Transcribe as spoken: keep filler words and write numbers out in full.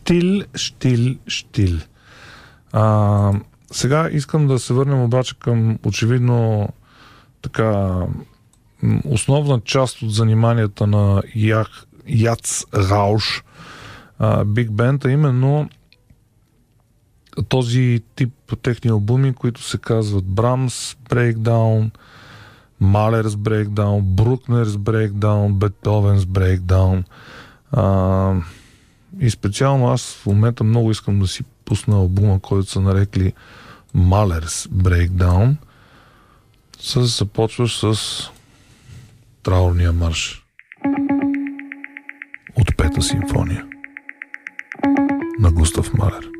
Штил, штил, штил. А, сега искам да се върнем обаче към очевидно така основна част от заниманията на Ях, Яц Рауш Биг Бенд, а именно този тип техни албуми, които се казват Брамс Breakdown, Малерс Breakdown, Брукнерс Breakdown, Бетовенс Breakdown. А, и специално аз в момента много искам да си пусна албума, който са нарекли Малерс Breakdown. С започваш с траурния марш от Пета симфония на Густав Малер.